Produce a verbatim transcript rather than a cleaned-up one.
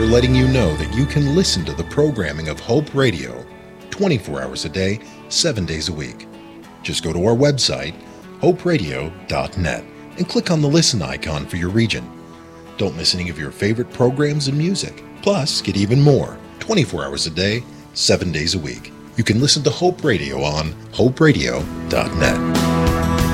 letting you know that you can listen to the programming of Hope Radio twenty-four hours a day, seven days a week. Just go to our website, hope radio dot net, and click on the listen icon for your region. Don't miss any of your favorite programs and music. Plus, get even more twenty-four hours a day, seven days a week. You can listen to Hope Radio on hope radio dot net.